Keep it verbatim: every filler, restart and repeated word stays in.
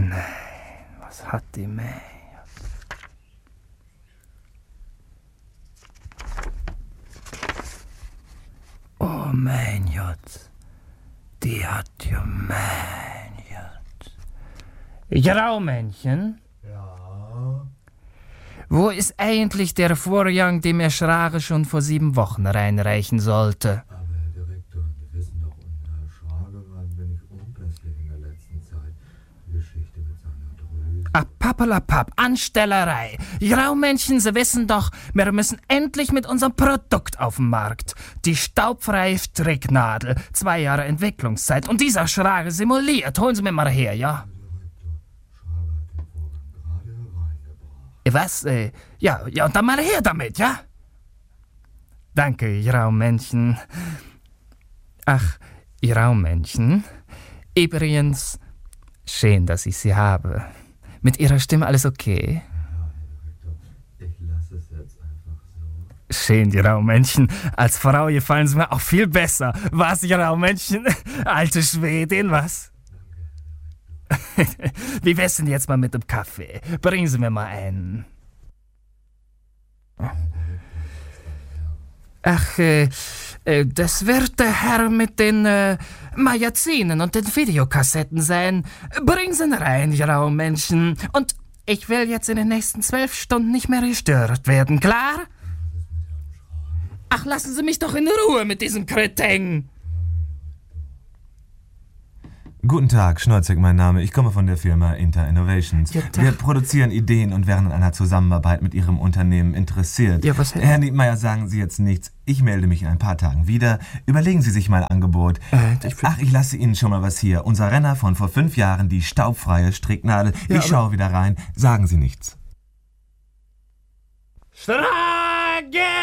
nein, was hat die May? Oh, mein Gott, die hat ja mein Gott. Graumännchen? Ja? Wo ist eigentlich der Vorgang, den Herr Schrage schon vor sieben Wochen reinreichen sollte? Aber Herr Direktor, wir wissen doch, unter Herr Schrage war ein wenig unpässlich in der letzten Zeit. Die Geschichte mit seiner Drüse. Ah, pappelapapp, Anstellerei. Graumännchen, Sie wissen doch, wir müssen endlich mit unserem Produkt auf den Markt. Die staubfreie Stricknadel. Zwei Jahre Entwicklungszeit. Und dieser Schrage simuliert. Holen Sie mir mal her, ja? Schrage hat den Vorgang gerade hereingebracht. Was? Äh, ja, ja, und dann mal her damit, ja? Danke, Graumännchen. Ach, Graumännchen. Übrigens, schön, dass ich Sie habe. Mit Ihrer Stimme alles okay? Ja, Herr Direktor, ich lasse es jetzt einfach so. Schön, Graumännchen. Als Frau gefallen Sie mir auch viel besser. Was, Graumännchen? Alte Schwedin, was? Wie wär's denn jetzt mal mit dem Kaffee? Bringen Sie mir mal einen. Ach, äh, äh, das wird der Herr mit den äh, Magazinen und den Videokassetten sein. Bringen Sie ihn rein, Graumännchen. Und ich will jetzt in den nächsten zwölf Stunden nicht mehr gestört werden, klar? Ach, lassen Sie mich doch in Ruhe mit diesem Kretin. Guten Tag, Schnolzek mein Name. Ich komme von der Firma Inter Innovations. Ja, Wir produzieren Ideen und wären an einer Zusammenarbeit mit Ihrem Unternehmen interessiert. Ja, was- Herr Niedmeyer, sagen Sie jetzt nichts. Ich melde mich in ein paar Tagen wieder. Überlegen Sie sich mein Angebot. Äh, ich- Ach, ich lasse Ihnen schon mal was hier. Unser Renner von vor fünf Jahren, die staubfreie Stricknadel. Ja, ich schaue wieder rein. Sagen Sie nichts. Schrage!